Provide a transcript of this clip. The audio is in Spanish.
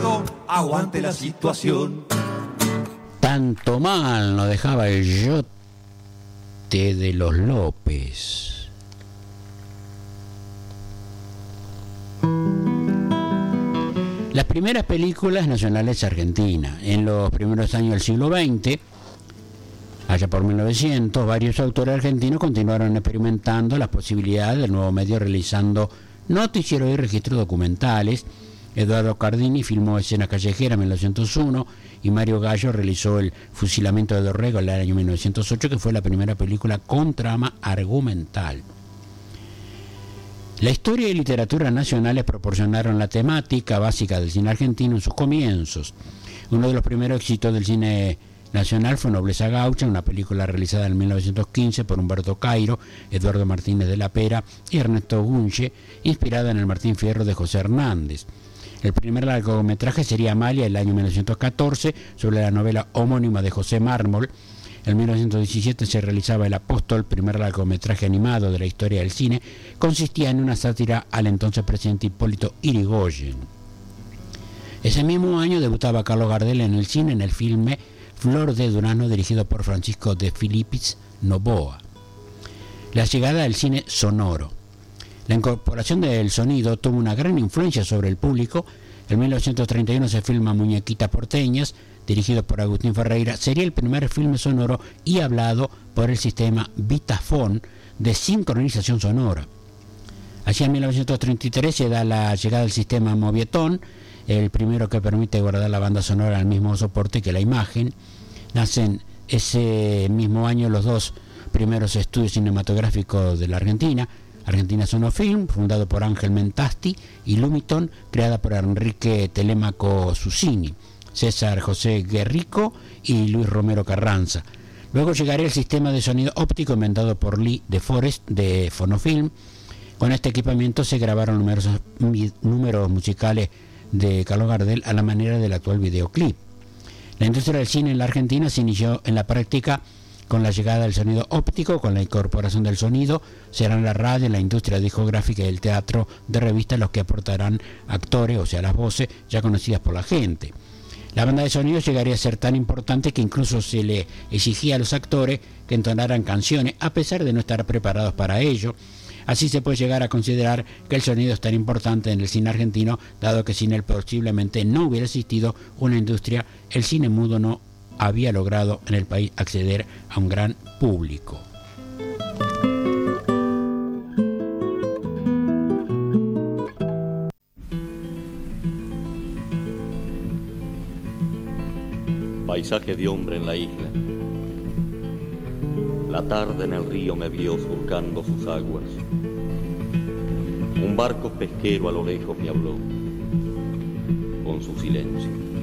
Alvarito, aguante la situación. Tanto mal nos dejaba el yote de los López. Las primeras películas nacionales argentinas. En los primeros años del siglo XX, allá por 1900, varios autores argentinos continuaron experimentando las posibilidades del nuevo medio realizando noticieros y registros documentales. Eduardo Cardini filmó Escena Callejera en 1901 y Mario Gallo realizó El fusilamiento de Dorrego en el año 1908, que fue la primera película con trama argumental. La historia y literatura nacionales proporcionaron la temática básica del cine argentino en sus comienzos. Uno de los primeros éxitos del cine nacional fue Nobleza Gaucha, una película realizada en 1915 por Humberto Cairo, Eduardo Martínez de la Pera y Ernesto Gunche, inspirada en el Martín Fierro de José Hernández. El primer largometraje sería Amalia, el año 1914, sobre la novela homónima de José Mármol. En 1917 se realizaba El Apóstol, primer largometraje animado de la historia del cine. Consistía en una sátira al entonces presidente Hipólito Yrigoyen. Ese mismo año debutaba Carlos Gardel en el cine en el filme Flor de Durazno, dirigido por Francisco de Filipis Noboa. La llegada del cine sonoro. La incorporación del sonido tuvo una gran influencia sobre el público. En 1931 se filma Muñequitas porteñas, dirigido por Agustín Ferreira. Sería el primer filme sonoro y hablado por el sistema Vitafone de sincronización sonora. Hacia 1933 se da la llegada del sistema Movietone, el primero que permite guardar la banda sonora al mismo soporte que la imagen. Nacen ese mismo año los dos primeros estudios cinematográficos de la Argentina. Argentina Sonofilm, fundado por Ángel Mentasti, y Lumiton, creada por Enrique Telemaco Susini, César José Guerrico y Luis Romero Carranza. Luego llegaría el sistema de sonido óptico inventado por Lee de Forest de Fonofilm. Con este equipamiento se grabaron numerosos números musicales de Carlos Gardel a la manera del actual videoclip. La industria del cine en la Argentina se inició en la práctica con la llegada del sonido óptico. Con la incorporación del sonido serán la radio, la industria discográfica y el teatro de revista los que aportarán actores, o sea, las voces ya conocidas por la gente. La banda de sonido llegaría a ser tan importante que incluso se le exigía a los actores que entonaran canciones a pesar de no estar preparados para ello. Así se puede llegar a considerar que el sonido es tan importante en el cine argentino, dado que sin él posiblemente no hubiera existido una industria. El cine mudo no había logrado en el país acceder a un gran público. Paisaje de hombre en la isla. La tarde en el río me vio surcando sus aguas. Un barco pesquero a lo lejos me habló con su silencio.